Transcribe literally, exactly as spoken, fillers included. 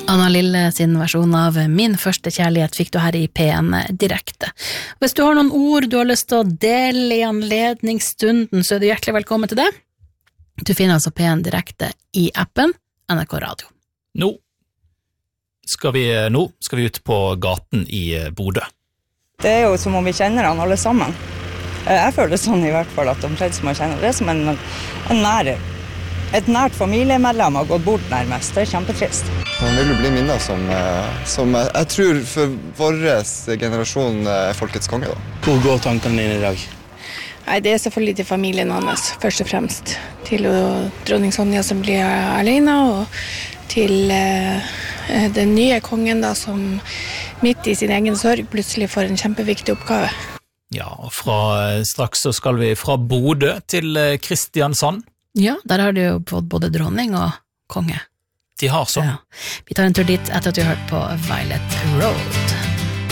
Anna Lille sin versjon av Min første kjærlighet fikk du her i P en direkte. Hvis du har noen ord du har lyst til å dele i anledningsstunden, så er du hjertelig velkommen til det. Du finner altså P en direkte i appen N R K Radio. Nå skal vi, nå skal vi ut på gaten i Bodø. Det er jo som om vi kjenner han alle sammen. Jeg føler det sånn i hvert fall at omtrent som jeg kjenner. Det er som en, en nær, et nært familiemedlem har gått bort nærmest. Det er kjempetrist. Han vil jo bli minnet som, som jeg tror for vår generasjon er folkets konge da. Hvor går tankene dine i dag? Nei, det er selvfølgelig til familien hans, først og fremst. Til dronning Sonja som blir alene, og til eh, den nye kongen da, som midt i sin egen sorg plutselig får en kjempeviktig oppgave. Ja, og fra, straks så skal vi fra Bodø til Kristiansand. Ja, der har du jo fått både dronning og konge. De har så. Ja. Vi tar en tur dit etter at vi har hørt på Violet Road.